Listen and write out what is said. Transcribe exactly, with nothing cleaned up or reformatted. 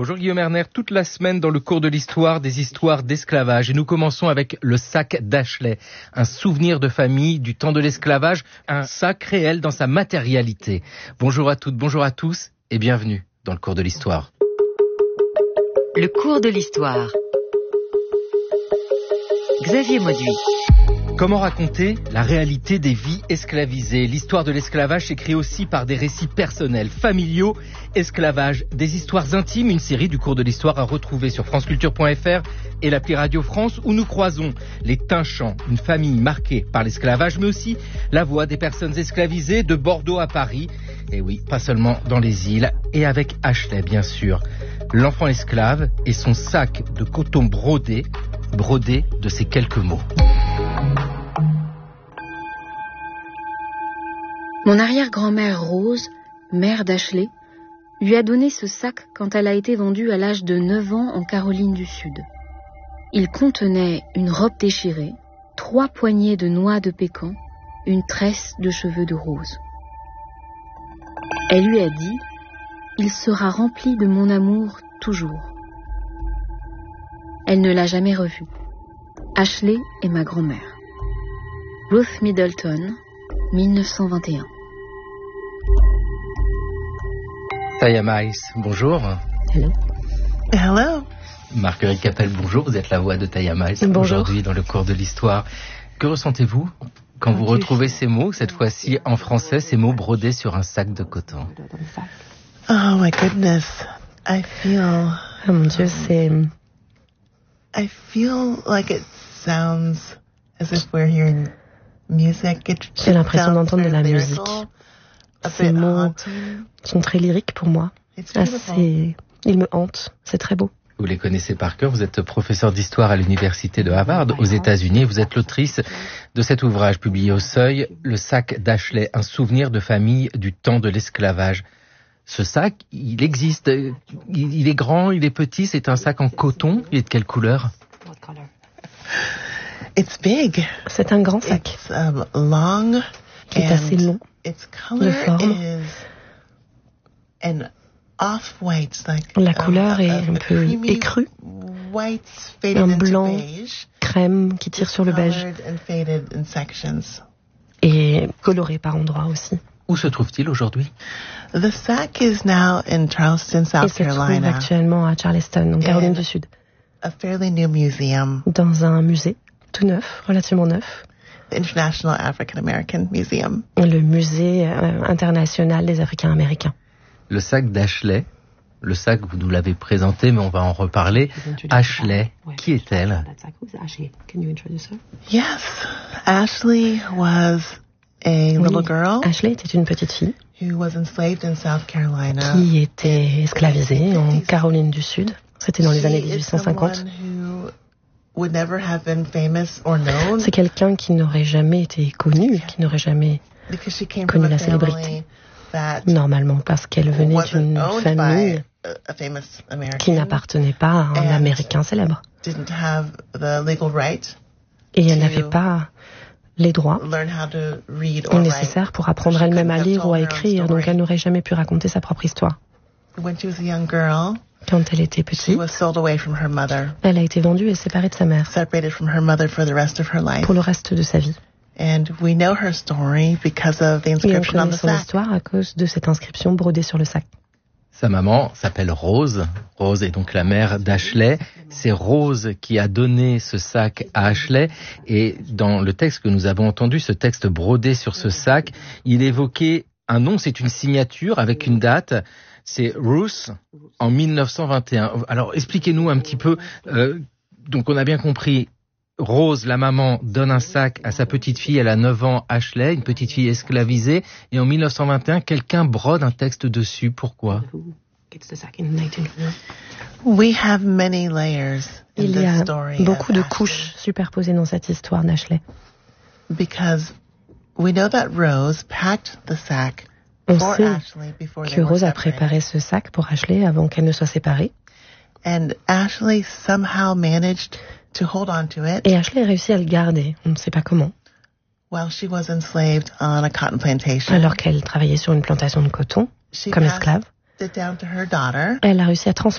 Bonjour Guillaume Erner, toute la semaine dans le cours de l'histoire, des histoires d'esclavage. Et nous commençons avec le sac d'Ashley, un souvenir de famille du temps de l'esclavage, un sac réel dans sa matérialité. Bonjour à toutes, bonjour à tous et bienvenue dans le cours de l'histoire. Le cours de l'histoire. Xavier Mauduit. Comment raconter la réalité des vies esclavisées? L'histoire de l'esclavage s'écrit aussi par des récits personnels, familiaux, esclavage, des histoires intimes, une série du cours de l'histoire à retrouver sur franceculture point f r et l'appli Radio France où nous croisons les Tinchans, une famille marquée par l'esclavage, mais aussi la voix des personnes esclavisées de Bordeaux à Paris. Et oui, pas seulement dans les îles, et avec Ashley bien sûr, l'enfant esclave et son sac de coton brodé, brodé de ces quelques mots. Mon arrière-grand-mère Rose, mère d'Ashley, lui a donné ce sac quand elle a été vendue à l'âge de neuf ans en Caroline du Sud. Il contenait une robe déchirée, trois poignées de noix de pécan, une tresse de cheveux de rose. Elle lui a dit « Il sera rempli de mon amour toujours ». Elle ne l'a jamais revu. Ashley est ma grand-mère. Ruth Middleton, dix-neuf cent vingt et un. Taya Mice, bonjour. Hello. Hello. Marguerite Capel, bonjour. Vous êtes la voix de Taya Mice aujourd'hui dans le cours de l'histoire. Que ressentez-vous quand vous retrouvez ces mots, cette fois-ci en français, ces mots brodés sur un sac de coton? Oh my goodness. I feel... Oh mon Dieu, c'est... I feel like it sounds as if we're hearing music. It J'ai l'impression d'entendre de la very musique. lyrical, a Ces bit mots haunting. sont très lyriques pour moi. It's beautiful. Assez... Ils me hantent, c'est très beau. Vous les connaissez par cœur, vous êtes professeur d'histoire à l'université de Harvard aux États-Unis. Vous êtes l'autrice de cet ouvrage publié au Seuil, Le sac d'Ashley, un souvenir de famille du temps de l'esclavage. Ce sac, il existe, il est grand, il est petit, c'est un sac en coton. Il est de quelle couleur? It's big. C'est un grand sac It's um, long. qui est assez long. Its de color forme. is an off-white, like La couleur um, est a- un a peu creamy écrue, white faded un into blanc beige, crème qui tire sur le beige colored and faded in sections. et coloré par endroits aussi. Où se trouve-t-il aujourd'hui? The sack is now in Charleston, Et South se trouve Carolina, actuellement à Charleston, en Caroline du Sud, a fairly new museum, dans un musée tout neuf, relativement neuf, the International African American Museum. le musée euh, international des Africains-Américains. Le sac d'Ashley, le sac, vous nous l'avez présenté, mais on va en reparler. Ashley, qui est-elle? Yes, Ashley was a little Oui. girl Ashley était une petite fille who was enslaved in South Carolina. qui était esclavisée en Caroline du Sud. C'était dans les années She is dix-huit cent cinquante. someone who would never have been famous or known C'est quelqu'un qui n'aurait jamais été connu, qui n'aurait jamais, because she came connu from a la family célébrité. that normalement, parce qu'elle venait wasn't d'une owned famille by a, a famous American, qui n'appartenait pas à un And- Américain célèbre. didn't have the legal right Et elle to n'avait pas les droits learn how to read or write. nécessaires pour apprendre She elle-même à couldn't have lire ou à told her own écrire, donc story. elle n'aurait jamais pu raconter sa propre histoire. When she was a young girl, Quand elle était she petite, was sold away from her mother, elle a été vendue et séparée de sa mère separated from her mother for the rest of her life. pour le reste de sa vie. And we know her story because of the Et on inscription on connaît the son sack. histoire à cause de cette inscription brodée sur le sac. Sa maman s'appelle Rose. Rose est donc la mère d'Ashley. C'est Rose qui a donné ce sac à Ashley. Et dans le texte que nous avons entendu, ce texte brodé sur ce sac, il évoquait un nom, c'est une signature avec une date. C'est Ruth en mille neuf cent vingt et un. Alors expliquez-nous un petit peu. Euh, donc on a bien compris. Rose, la maman, donne un sac à sa petite fille, elle a neuf ans, Ashley, une petite fille esclavisée, et en mille neuf cent vingt et un, quelqu'un brode un texte dessus. Pourquoi? We have many layers in Il y this a story beaucoup of de Ashley, couches superposées dans cette histoire d'Ashley. because we know that Rose packed the sack On for sait Ashley before they que were Rose a separated. préparé ce sac pour Ashley avant qu'elle ne soit séparée. And Ashley somehow managed to hold on to it Et Ashley a réussi à le garder, on ne sait pas comment, while she was enslaved on a cotton plantation. alors qu'elle travaillait sur une plantation de coton She comme passed esclave. it down to her daughter, Elle a réussi à transmettre